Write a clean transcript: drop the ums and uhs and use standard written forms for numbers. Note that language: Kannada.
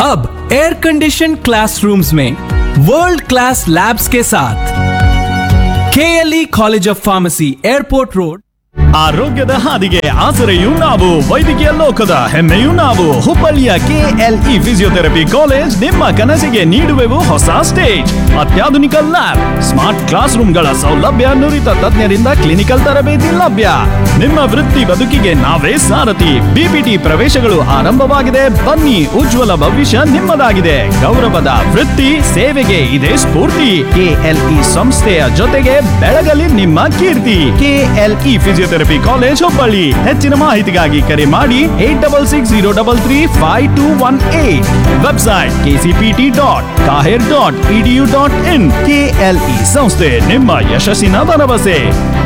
अब एयर कंडीशन क्लासरूम्स में वर्ल्ड क्लास लैब्स के साथ KLE college of pharmacy, airport road. ಆರೋಗ್ಯದ ಹಾದಿಗೆ ಆಸರೆಯೂ ನಾವು, ವೈದ್ಯಕೀಯ ಲೋಕದ ಹೆಮ್ಮೆಯೂ ನಾವು. ಹುಬ್ಬಳ್ಳಿಯ KLE ಫಿಸಿಯೋಥೆರಪಿ ಕಾಲೇಜ್ ನಿಮ್ಮ ಕನಸಿಗೆ ನೀಡುವೆವು ಹೊಸ ಸ್ಟೇಜ್. ಅತ್ಯಾಧುನಿಕ ಲ್ಯಾಬ್, ಸ್ಮಾರ್ಟ್ ಕ್ಲಾಸ್ ರೂಮ್ಗಳ ಸೌಲಭ್ಯ, ನುರಿತ ತಜ್ಞರಿಂದ ಕ್ಲಿನಿಕಲ್ ತರಬೇತಿ ಲಭ್ಯ. ನಿಮ್ಮ ವೃತ್ತಿ ಬದುಕಿಗೆ ನಾವೇ ಸಾರಥಿ. BPT ಪ್ರವೇಶಗಳು ಆರಂಭವಾಗಿದೆ. ಬನ್ನಿ, ಉಜ್ವಲ ಭವಿಷ್ಯ ನಿಮ್ಮದಾಗಿದೆ. ಗೌರವದ ವೃತ್ತಿ ಸೇವೆಗೆ ಇದೆ ಸ್ಫೂರ್ತಿ. KLE ಸಂಸ್ಥೆಯ ಜೊತೆಗೆ ಬೆಳಗಲಿ ನಿಮ್ಮ ಕೀರ್ತಿ. KLE physiotherapy college Hubballi. ಹೆಚ್ಚಿನ ಮಾಹಿತಿಗಾಗಿ ಕರೆ ಮಾಡಿ 8660335218. Website kcpt.kahir.edu.in. KLE ಸಂಸ್ಥೆ ನಿಮ್ಮ ಯಶಸ್ಸಿನ ಭರವಸೆ.